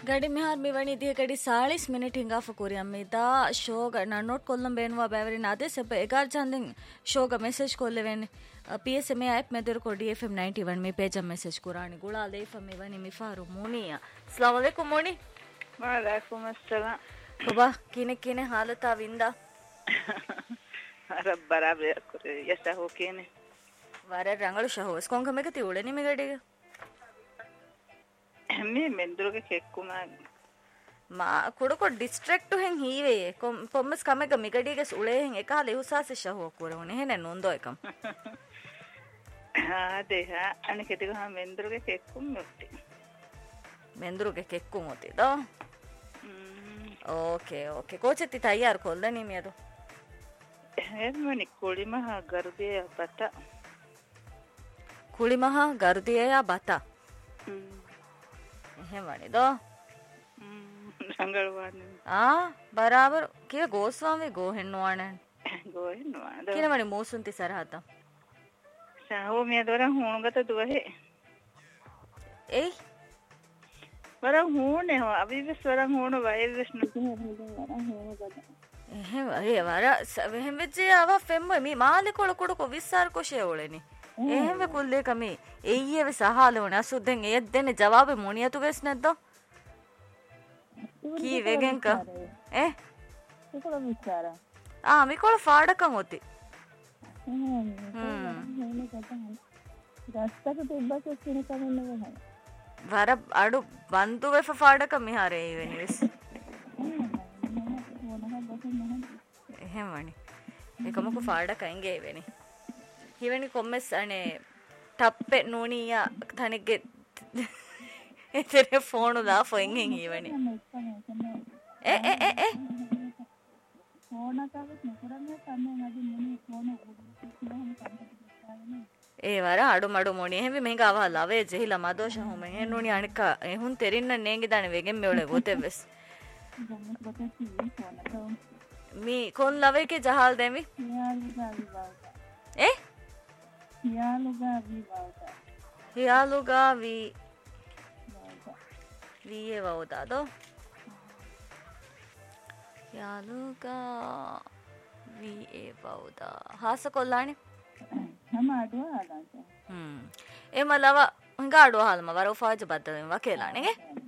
ಗಡಿ ಮಿಹಾರ್ ಮಿವಣಿ ದಿಯ ಗಡಿ 40 ಮಿನಿಟ್ ಹಿಂಗಾಫ ಕುರಿಯಮ್ಮಿ ದಾ ಶೋಗ ನಾ ನೋಟ್ ಕೊಲ್ಲಂ ಬೇನುವಾ ಬ್ಯಾವರಿನ ಅದೇ ಸೆಬ್ಬ 11 ಚಂದೆಂ ಶೋಗ ಮೆಸೇಜ್ ಕೊಲ್ಲೆವೆನ್ PSMA ಆಪ್ ಮೆದರು ಕೊ DFM 91 ಮಿ ಪೇಜ್ ಮೆಸೇಜ್ ಕುರಾನಿ ಗುಳಾ ಲೈಫ ಮಿವಣಿ ಮಿಫಾರು ಮುನಿಯಾ ಅಸ್ಸಲಾಮು ಅಲೈಕುಂ ಮುನಿ ವಾಲೈಕುಂ ಅಸ್ಸಲಾಂ ಕುಬಾ ಕಿನೆ ಹಾಲತಾ ವಿಂದಾ ರಬ್ಬ ಬರಾಬರ್ ಕುರಿ ಯಸ ಹೋ ಕಿನೆ ವಾರ ರಂಗಳು ಶಹೋಸ್ ಕೊಂಕ ಮೆಗತಿ ಉಳೆನಿ ಮಿಗಡಿಗ මේ මෙන්දුරගේ කෙක්කුමා මා කුඩකො ඩිස්ට්‍රැක්ට් හෙන් හීවේ කොම්මස් කමෙක මිගඩීගේ උලේ හෙන් එක හලේ උසාසෙ ෂහෝ කුරුනේ හෙන නොන්දෝ එකම් ආදේ අනිකේතික හා මෙන්දුරගේ කෙක්කුම් මුට්ටි මෙන්දුරගේ කෙක්කුම් උති දෝ ඕකේ කොච්චති තයාර කොල්දනි මියදු එහෙමනි කුලිමහා ගරුදිය බත කුලිමහා ගරුදිය බත එහෙමනේ දෝ සංගල්වානේ බරාබර් කිය ගෝස්වාමේ ගෝහෙන්නවානේ ගෝහෙන්නවාද කිනවනේ මෝසුන්ති සරහත සාහෝ මිය දොරන් හුණුගත දුවහේ එයි වරන් හුණේ හො අවිවිස් වරන් හුණු වයිවිස් නුතුන වරන් හුණුගත එහෙම වර වෙහෙම වෙච්චි ආව ෆෙම්ම මේ මාලේ කොළ විස්සාර කොෂේ ඕලේනේ එහෙම කුල්ලේ කමේ එయ్యව සහාලවන අසුද්දෙන් එයත් දෙන්නේ ජවාබෙ මොණියතු වෙස් නැද්ද කී වෙගෙන්ක ඒකල විචාර මිකොල ෆාඩකම් ඔති දස්තක තිබ්බක කින කමන්න වෙනවා වර අඩු බන්තු වෙෆ ෆාඩකම් මිහාරේ වෙනිස් එහෙමනේ එකමක ෆාඩකම් ගේ වෙනේ හිවනි කොම්මස් අනේ ಟಪ್ಪೆ ನೋಣಿಯ ತನಗೆ ಎದರೆ ಫೋನು ದಾ ಫೋನ್ ಹೆಂಗ್ ಹಿವನಿ ಏ ವರ ಅಡು ಮಡು ಮೋಣಿ ಹೆವಿ ಮೆಂಗ ಅವಲ್ಲ ಅವೇ ಜಹಿಲ ಮದೋಷ ಹೋಮೆ ಹೆ ನೋಣಿ ಅಣಕ ಹುನ್ ತೆರಿನ್ನ ನೇಂಗಿದಾನೆ ವೆಗೆಮ್ಮೆ ಒಳೆ ಗೊತೆವೆಸ್ ಮೀ ಕೊನ್ ಲವೆ ಕೆ ಜಹಾಲ್ ದೇವಿ ಏ හියාලුගා වී වවදාද හියාලුගා වී වවදා හාස කොල්ලානේ හම අඩුවා එම ලව හංග අඩුවා හල්ම වර උපාජ බද්දලෙන් වකේලානේ